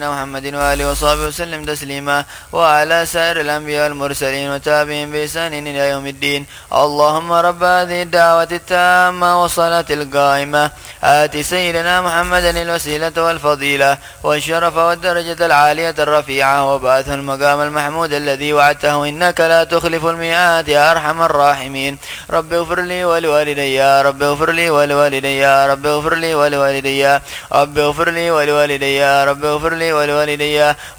محمد وآله وصحبه وسلم تسليما وعلى سائر الأنبياء والمرسلين وتابعين بإحسان إلى يوم الدين. اللهم رب هذه الدعوة التامة والصلاة القائمة آت سيدنا محمدا الوسيلة والفضيلة والشرف والدرجة العالية الرفيعة وبعثه المقام المحمود الذي وعدته إنك لا تخلف الميعاد يا أرحم الراحمين. رب اغفر لي ولوالدي يا رب اغفر لي ولوالدي يا رب اغفر لي ولوالدي يا رب اغفر لي ولوالدي يا رب اغفر لي ولوالدي